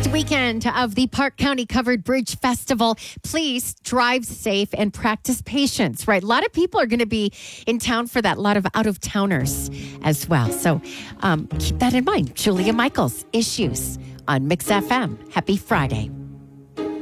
Last weekend of the Park County Covered Bridge Festival. Please drive safe and practice patience, right? A lot of people are going to be in town for that. A lot of out-of-towners as well. So keep that in mind. Julia Michaels, Issues on Mix FM. Happy Friday.